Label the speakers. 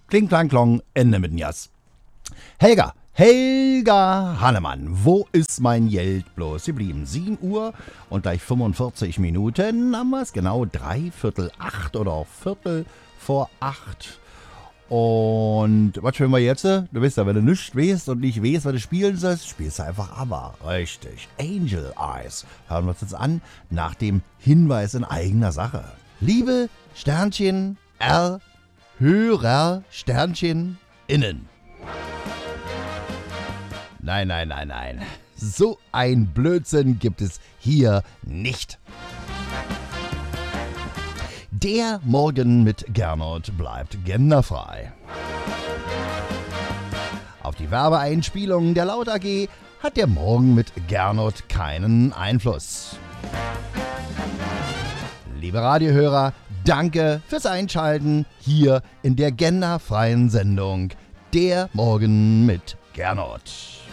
Speaker 1: Kling, klang, klong, Ende mit dem Jas. Helga Hannemann, wo ist mein Geld bloß geblieben? 7 Uhr und gleich 45 Minuten haben wir es, genau 7:45 oder 7:45. Und was spielen wir jetzt? Du weißt ja, wenn du nichts weißt und nicht weißt, was du spielen sollst, spielst du einfach aber. Richtig. Angel Eyes. Hören wir uns jetzt an, nach dem Hinweis in eigener Sache. Liebe Sternchen R, Hörer Sternchen innen. Nein. So ein Blödsinn gibt es hier nicht. Der Morgen mit Gernot bleibt genderfrei. Auf die Werbeeinspielung der Laut AG hat der Morgen mit Gernot keinen Einfluss. Liebe Radiohörer, danke fürs Einschalten hier in der genderfreien Sendung Der Morgen mit Gernot.